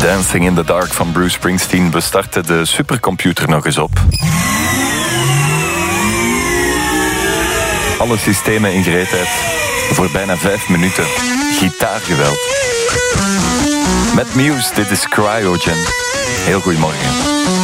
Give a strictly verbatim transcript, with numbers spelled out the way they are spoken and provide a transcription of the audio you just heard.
Dancing in the Dark van Bruce Springsteen. We starten de supercomputer nog eens op. Alle systemen in gereedheid voor bijna vijf minuten. Gitaargeweld. Met Muse, dit is Cryogen. Heel goedemorgen.